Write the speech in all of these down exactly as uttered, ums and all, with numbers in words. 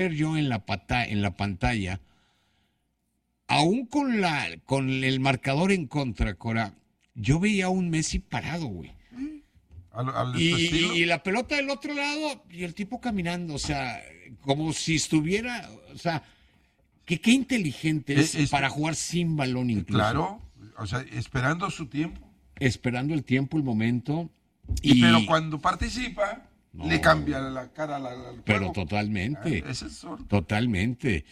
yo en la pata, en la pantalla, aún con la con el marcador en contra, Cora, yo veía a un Messi parado, güey. Al, al Y, estilo. y la pelota del otro lado y el tipo caminando, o sea, como si estuviera, o sea, que qué inteligente es, Es- es- para jugar sin balón incluso. Claro, o sea, esperando su tiempo. Esperando el tiempo, el momento. Y, Y, pero cuando participa, No. le cambia la cara al, al pero juego. totalmente, Ah, ese es solo. totalmente.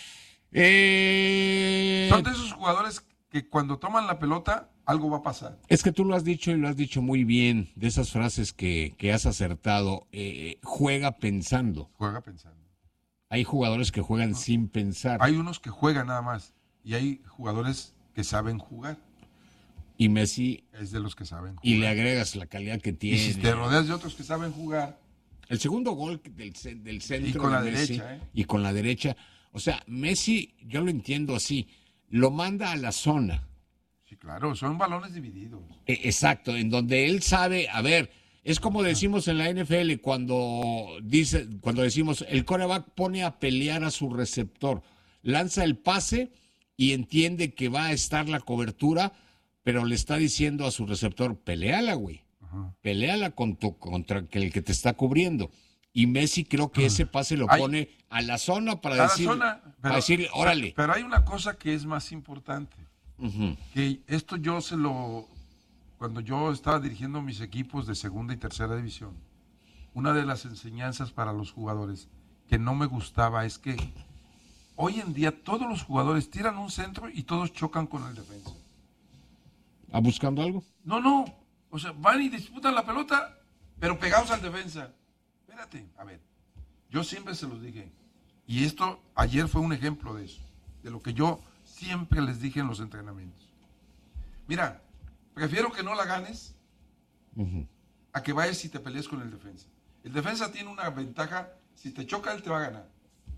Eh, Son de esos jugadores que cuando toman la pelota, algo va a pasar. es que tú lo has dicho y lo has dicho muy bien, de esas frases que, que has acertado. Eh, juega pensando. Juega pensando. Hay jugadores que juegan sin pensar. Hay unos que juegan nada más y hay jugadores que saben jugar. Y Messi, Es de los que saben jugar. y le agregas la calidad que Y tiene. si te rodeas de otros que saben jugar, El segundo gol del, ce- del centro Y con de la Messi, derecha, ¿eh? y con la derecha. O sea, Messi, yo lo entiendo así, lo manda a la zona. sí, claro, son balones divididos. Eh, exacto, en donde él sabe, a ver, es como decimos en la N F L cuando dice, cuando decimos el quarterback pone a pelear a su receptor, lanza el pase y entiende que va a estar la cobertura, pero le está diciendo a su receptor, peleala, güey. Ajá. Peleala con tu, contra el que te está cubriendo. Y Messi creo que ese pase lo Hay- pone a la zona para A la decir, zona, para pero- decirle, órale. Pero hay una cosa que es más importante. Ujú. Que esto yo se lo, cuando yo estaba dirigiendo mis equipos de segunda y tercera división, una de las enseñanzas para los jugadores que no me gustaba es que hoy en día todos los jugadores tiran un centro y todos chocan con el defensa. ¿A buscando algo? No, no, o sea, van y disputan la pelota, pero pegados al defensa. Espérate, a ver, yo siempre se los dije, y esto ayer fue un ejemplo de eso, de lo que yo siempre les dije en los entrenamientos. Mira, prefiero que no la ganes Ujú. a que vayas y te pelees con el defensa. El defensa tiene una ventaja, si te choca él te va a ganar.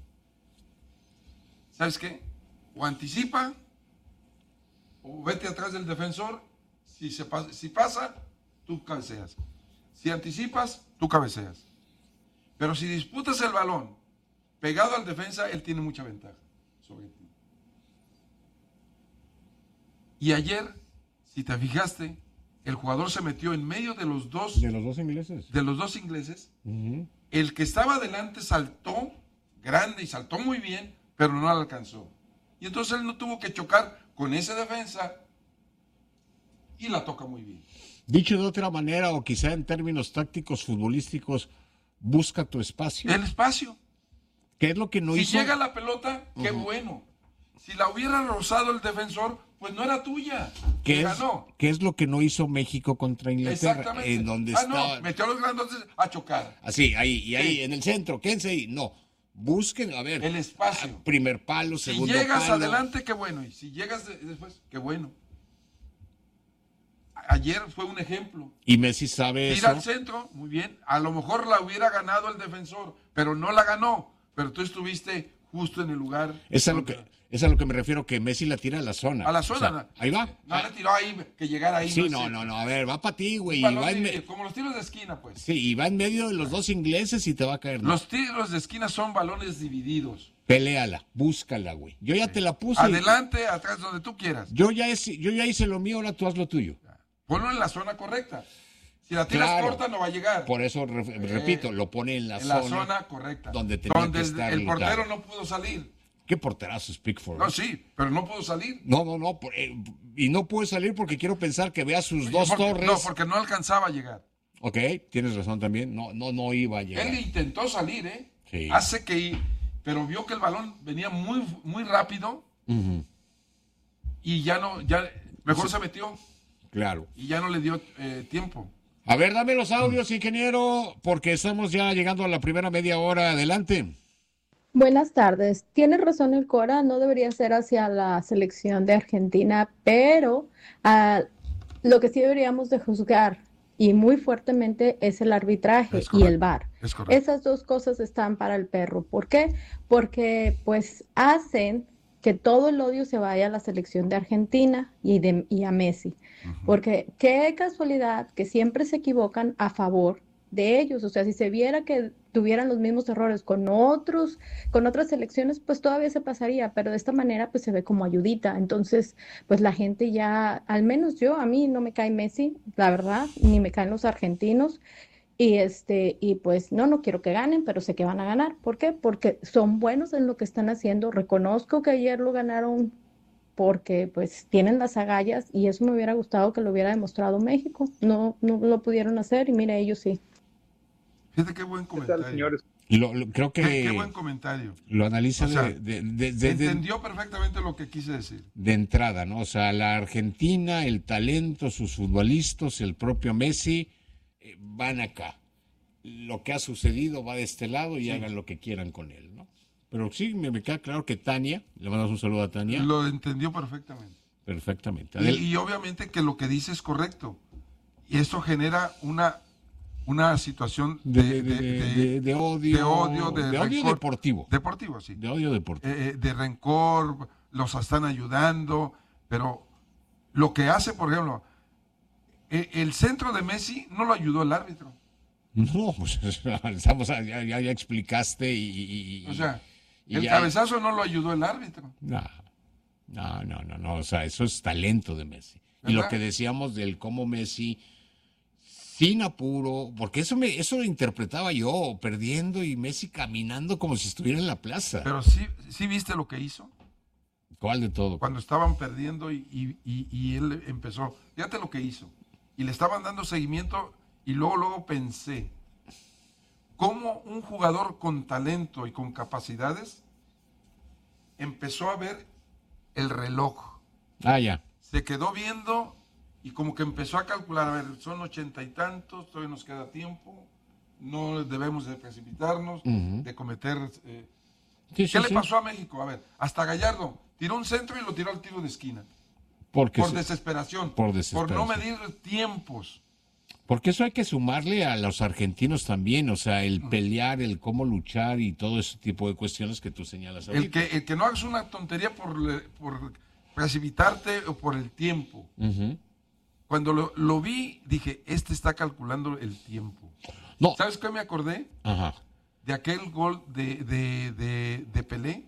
¿Sabes qué? O anticipa, o vete atrás del defensor, si, se pasa, si pasa, tú cabeceas. Si anticipas, tú cabeceas. Pero si disputas el balón pegado al defensa, él tiene mucha ventaja sobre ti. Y ayer, si te fijaste, el jugador se metió en medio de los dos, De los dos ingleses. de los dos ingleses. Ujú. El que estaba adelante saltó grande y saltó muy bien, pero no la alcanzó. Y entonces él no tuvo que chocar con ese defensa y la toca muy bien. Dicho de otra manera, o quizá en términos tácticos futbolísticos, busca tu espacio. El espacio. ¿Qué es lo que no Si hizo? llega la pelota, qué Ujú. bueno. Si la hubiera rozado el defensor, pues no era tuya. ¿Qué Te es, ganó. qué es lo que no hizo México contra Inglaterra? Exactamente. En donde ah, estaba. no, metió a los grandotes a chocar. Así, ahí, y ahí, Sí. en el centro, quédense ahí. No, busquen, a ver. El espacio. ah, Primer palo, Si segundo llegas palo. adelante, qué bueno. Y si llegas de- después, qué bueno. A- Ayer fue un ejemplo. Y Messi sabe Tira eso. al centro, muy bien. A lo mejor la hubiera ganado el defensor, pero no la ganó. Pero tú estuviste justo en el lugar. Es a lo donde- que, es a lo que me refiero, que Messi la tira a la zona. A la O zona. sea, no. ahí va. No le tiró ahí, que llegara ahí. Sí, es no, cierto. no, no. A ver, va para ti, güey. Y Balón va en de- me- Como los tiros de esquina, pues. Sí, y va en medio de los dos ingleses y te va a caer. No. Los tiros de esquina son balones divididos. Peléala, búscala, güey. Yo ya te la puse. Adelante, atrás, donde tú quieras. Yo ya, es, yo ya hice lo mío, ahora tú haz lo tuyo. Ponlo en la zona correcta. Si la tiras Claro. corta, no va a llegar. Por eso, re- repito, lo pone en la, en zona, la zona correcta. donde tenía donde que el, estar el el portero Lautaro. no pudo salir. Qué porterazo es Pickford. No, sí, pero no pudo salir. No, no, no. por- eh, y no puede salir porque quiero pensar que vea sus dos Porque- torres. No, porque no alcanzaba a llegar. Ok, tienes razón también. No, no, no iba a llegar. Él intentó salir, ¿eh? Sí. Hace que... Pero vio que el balón venía muy, muy rápido Ujú, y ya no... ya Mejor se metió claro. y ya no le dio eh, tiempo. A ver, dame los audios, ingeniero, porque estamos ya llegando a la primera media hora. Adelante. Buenas tardes. Tiene razón el Cora, no debería ser hacia la selección de Argentina, pero ah, lo que sí deberíamos de juzgar y muy fuertemente es el arbitraje Es y correcto, el V A R. es correcto. Esas dos cosas están para el perro. ¿Por qué? Porque pues hacen que todo el odio se vaya a la selección de Argentina y, de, y a Messi. Porque qué casualidad que siempre se equivocan a favor de ellos. O sea, si se viera que tuvieran los mismos errores con otros, con otras selecciones, pues todavía se pasaría, pero de esta manera pues se ve como ayudita. Entonces, pues la gente ya, al menos yo, a mí no me cae Messi, la verdad, ni me caen los argentinos. Y este, y pues no, no quiero que ganen, pero sé que van a ganar. ¿Por qué? Porque son buenos en lo que están haciendo. Reconozco que ayer lo ganaron porque pues tienen las agallas y eso me hubiera gustado que lo hubiera demostrado México. No, no lo pudieron hacer y mira, ellos sí. Fíjate qué buen comentario. ¿Qué tal, señores? Lo, lo, creo que Qué, qué buen comentario. lo analiza O sea, de, de, de, de, entendió perfectamente lo que quise decir. De entrada, ¿no? O sea, la Argentina, el talento, sus futbolistas, el propio Messi, eh, van acá. Lo que ha sucedido va de este lado y sí. Hagan lo que quieran con él, ¿no? Pero sí, me, me queda claro que Tania, le mandamos un saludo a Tania. Lo entendió perfectamente. Perfectamente. Y, y obviamente que lo que dice es correcto. Y eso genera una... una situación de, de, de, de, de, de odio, de odio, de, de odio rencor, deportivo. Deportivo, sí. De odio deportivo. Eh, de rencor, los están ayudando, pero lo que hace, por ejemplo, eh, el centro de Messi no lo ayudó el árbitro. No, pues estamos, ya, ya, ya explicaste y, y... O sea, y el ya, cabezazo no lo ayudó el árbitro. No, no, no, no, no, o sea, eso es talento de Messi. ¿Verdad? Y lo que decíamos del cómo Messi... sin apuro, porque eso me eso lo interpretaba yo, perdiendo y Messi caminando como si estuviera en la plaza. Pero sí, sí viste lo que hizo. ¿Cuál de todo? Cuando estaban perdiendo y, y, y, y él empezó, fíjate lo que hizo. Y le estaban dando seguimiento y luego, luego pensé, cómo un jugador con talento y con capacidades empezó a ver el reloj. Ah, ya. Se quedó viendo... y como que empezó a calcular, a ver, son ochenta y tantos, todavía nos queda tiempo, no debemos de precipitarnos, uh-huh. de cometer... Eh... Sí, sí, ¿Qué sí. le pasó a México? A ver, hasta Gallardo tiró un centro y lo tiró al tiro de esquina. Porque por se... desesperación. Por desesperación. Por no medir tiempos. Porque eso hay que sumarle a los argentinos también, o sea, el pelear, el cómo luchar y todo ese tipo de cuestiones que tú señalas ahorita. El que, el que no hagas una tontería por, por precipitarte o por el tiempo. Uh-huh. Cuando lo, lo vi, dije, este está calculando el tiempo. No. ¿Sabes qué me acordé? Ajá. De aquel gol de, de, de, de Pelé.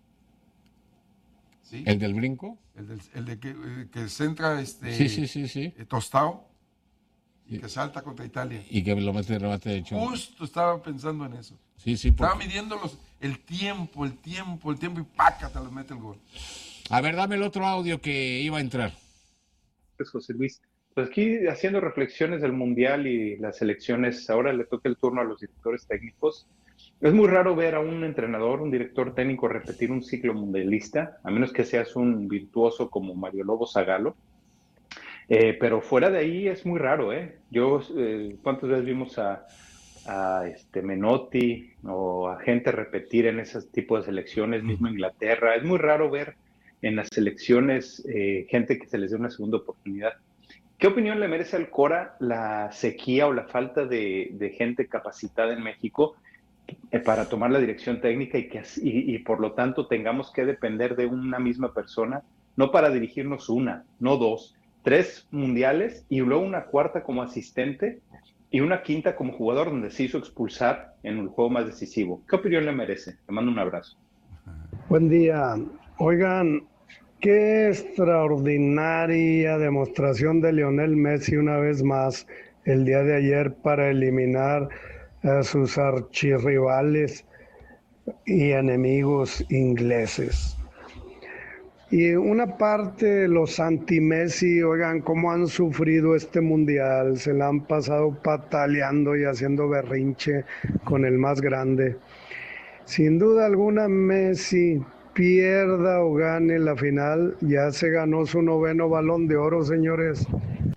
¿Sí? ¿El del brinco? El, del, el de que, que centra este, sí, sí, sí, sí. Eh, Tostao y sí. que salta contra Italia. Y que lo mete de remate de hecho. Justo estaba pensando en eso. Sí, sí. Estaba midiendo los, el tiempo, el tiempo, el tiempo y ¡paca! Te lo mete el gol. A ver, dame el otro audio que iba a entrar. Pues José Luis. Pues aquí haciendo reflexiones del Mundial y las elecciones, ahora le toca el turno a los directores técnicos. Es muy raro ver a un entrenador, un director técnico repetir un ciclo mundialista, a menos que seas un virtuoso como Mario Lobo Zagallo. Eh, pero fuera de ahí es muy raro, ¿eh? Yo, eh, ¿cuántas veces vimos a, a este Menotti o a gente repetir en ese tipo de selecciones, mm. mismo Inglaterra? Es muy raro ver en las selecciones eh, gente que se les dé una segunda oportunidad. ¿Qué opinión le merece al Cora la sequía o la falta de, de gente capacitada en México eh, para tomar la dirección técnica y, que, y, y por lo tanto tengamos que depender de una misma persona, no para dirigirnos una, no dos, tres mundiales y luego una cuarta como asistente y una quinta como jugador donde se hizo expulsar en el juego más decisivo? ¿Qué opinión le merece? Le mando un abrazo. Buen día. Oigan, qué extraordinaria demostración de Lionel Messi una vez más el día de ayer para eliminar a sus archirrivales y enemigos ingleses. Y una parte de los anti-Messi, oigan, cómo han sufrido este mundial, se la han pasado pataleando y haciendo berrinche con el más grande. Sin duda alguna, Messi, pierda o gane la final, ya se ganó su noveno Balón de Oro, señores.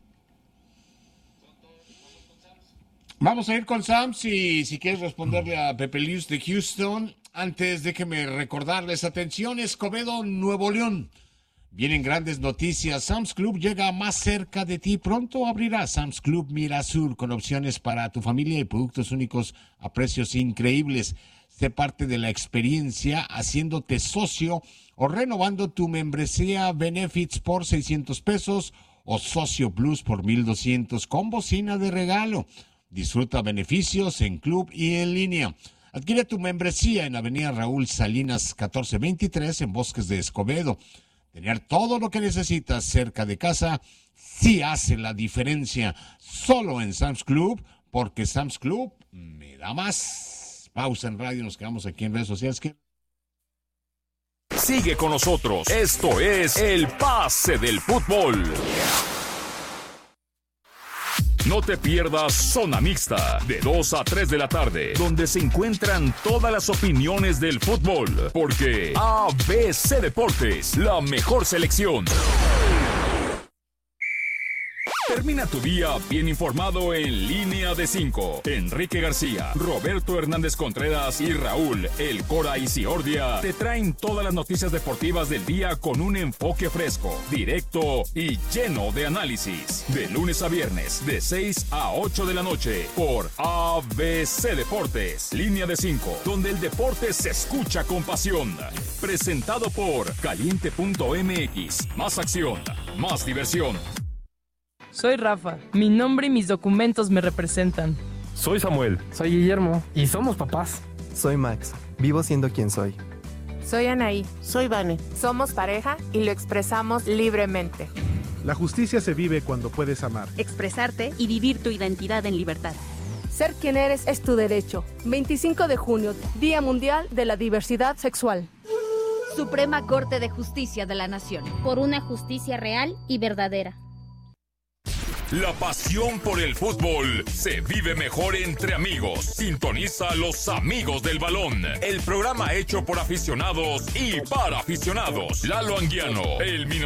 Vamos a ir con Sam, si, si quieres responderle a Pepe Luis de Houston. Antes, déjeme recordarles, atención, Escobedo, Nuevo León. Vienen grandes noticias. Sam's Club llega más cerca de ti. Pronto abrirá Sam's Club Mirasur con opciones para tu familia y productos únicos a precios increíbles. Sé parte de la experiencia haciéndote socio o renovando tu membresía Benefits por seiscientos pesos o Socio Plus por mil doscientos con bocina de regalo. Disfruta beneficios en club y en línea. Adquiere tu membresía en Avenida Raúl Salinas catorce veintitrés en Bosques de Escobedo. Tener todo lo que necesitas cerca de casa sí hace la diferencia. Solo en Sam's Club, porque Sam's Club me da más. Pausa en radio, nos quedamos aquí en redes sociales. Que... Sigue con nosotros. Esto es El Pase del Fútbol. No te pierdas Zona Mixta, de dos a tres de la tarde, donde se encuentran todas las opiniones del fútbol, porque A B C Deportes, la mejor selección. Termina tu día bien informado en Línea de cinco. Enrique García, Roberto Hernández Contreras y Raúl El Cora Isiordia te traen todas las noticias deportivas del día con un enfoque fresco, directo y lleno de análisis. De lunes a viernes, de seis a ocho de la noche, por A B C Deportes, Línea de cinco, donde el deporte se escucha con pasión. Presentado por Caliente punto M X. Más acción, más diversión. Soy Rafa, mi nombre y mis documentos me representan. Soy Samuel. Soy Guillermo. Y somos papás. Soy Max, vivo siendo quien soy. Soy Anaí. Soy Vane. Somos pareja y lo expresamos libremente. La justicia se vive cuando puedes amar, expresarte y vivir tu identidad en libertad. Ser quien eres es tu derecho. veinticinco de junio, Día Mundial de la Diversidad Sexual. Suprema Corte de Justicia de la Nación. Por una justicia real y verdadera. La pasión por el fútbol se vive mejor entre amigos. Sintoniza a Los Amigos del Balón, el programa hecho por aficionados y para aficionados. Lalo Anguiano, el Mino